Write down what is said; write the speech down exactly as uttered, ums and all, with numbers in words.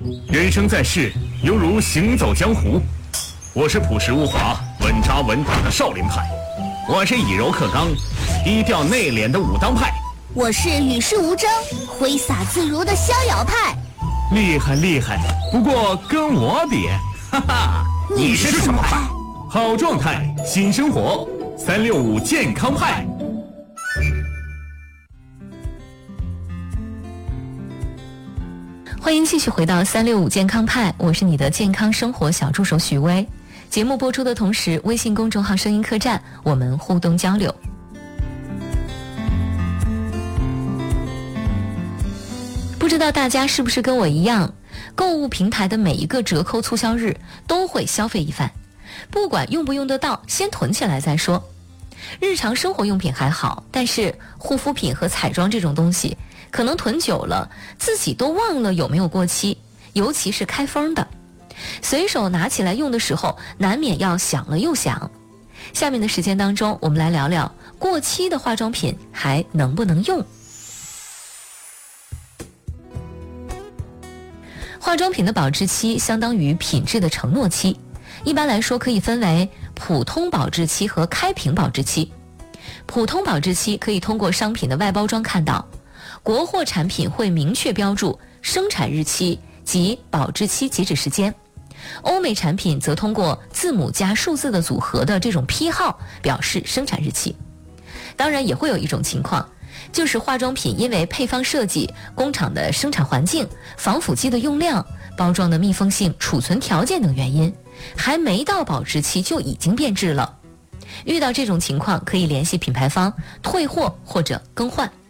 人生在世，犹如行走江湖。我是朴实无华、稳扎稳打的少林派，我是以柔克刚、低调内敛的武当派， 我是与世无争、挥洒自如的逍遥派。 厉害厉害，不过跟我比，哈哈。 你是什么派？ 好状态，新生活，三六五健康派。 欢迎继续回到三六五健康派，我是你的健康生活小助手许巍。节目播出的同时，微信公众号声音客栈，我们互动交流。不知道大家是不是跟我一样，购物平台的每一个折扣促销日都会消费一番，不管用不用得到，先囤起来再说。日常生活用品还好，但是护肤品和彩妆这种东西可能囤久了自己都忘了有没有过期，尤其是开封的，随手拿起来用的时候难免要想了又想。下面的时间当中，我们来聊聊过期的化妆品还能不能用。化妆品的保质期相当于品质的承诺期，一般来说可以分为普通保质期和开瓶保质期。普通保质期可以通过商品的外包装看到，国货产品会明确标注生产日期及保质期截止时间，欧美产品则通过字母加数字的组合的这种批号表示生产日期。当然也会有一种情况，就是化妆品因为配方设计、工厂的生产环境、防腐剂的用量、包装的密封性、储存条件等原因，还没到保质期就已经变质了。遇到这种情况，可以联系品牌方退货或者更换。